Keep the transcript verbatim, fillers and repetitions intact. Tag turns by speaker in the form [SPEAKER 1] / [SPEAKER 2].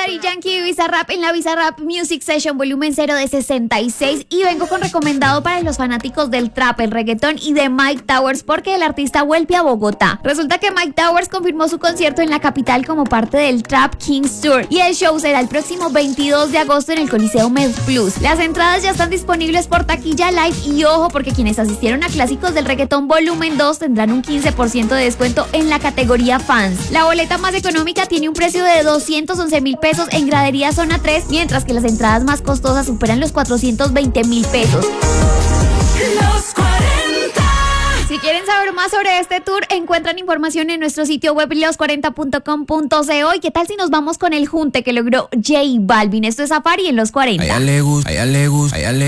[SPEAKER 1] Daddy Yankee y Bizarrap en la Bizarrap Music Session volumen cero de sesenta y seis y vengo con recomendado para los fanáticos del trap, el reggaetón y de Mike Towers porque el artista vuelve a Bogotá. Resulta que Mike Towers confirmó su concierto en la capital como parte del Trap Kings Tour y el show será el próximo veintidós de agosto en el Coliseo Med Plus. Las entradas ya están disponibles por taquilla live y ojo porque quienes asistieron a Clásicos del Reggaetón volumen dos tendrán un quince por ciento de descuento en la categoría fans. La boleta más económica tiene un precio de doscientos once mil pesos en gradería zona tres, mientras que las entradas más costosas superan los cuatrocientos veinte mil pesos.
[SPEAKER 2] Los cuarenta.
[SPEAKER 1] Si quieren saber más sobre este tour, encuentran información en nuestro sitio web los cuarenta punto com punto co. ¿Y qué tal si nos vamos con el junte que logró J Balvin? Esto es Safari en Los cuarenta.
[SPEAKER 3] A ella le gusta, a ella le gusta, a ella le